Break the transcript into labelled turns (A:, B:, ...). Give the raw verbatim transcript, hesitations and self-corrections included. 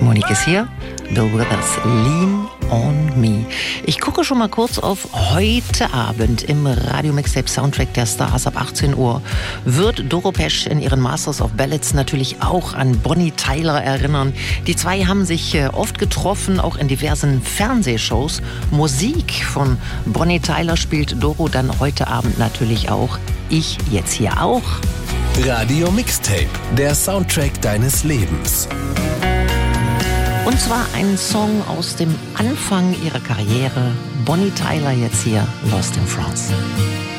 A: Monique ist hier. Bill Withers, Lean on Me. Ich gucke schon mal kurz auf heute Abend im Radio Mixtape Soundtrack der Stars ab achtzehn Uhr. Wird Doro Pesch in ihren Masters of Ballads natürlich auch an Bonnie Tyler erinnern. Die zwei haben sich oft getroffen, auch in diversen Fernsehshows. Musik von Bonnie Tyler spielt Doro dann heute Abend natürlich auch. Ich jetzt hier auch.
B: Radio Mixtape, der Soundtrack deines Lebens.
A: Und zwar ein Song aus dem Anfang ihrer Karriere. Bonnie Tyler jetzt hier, Lost in France.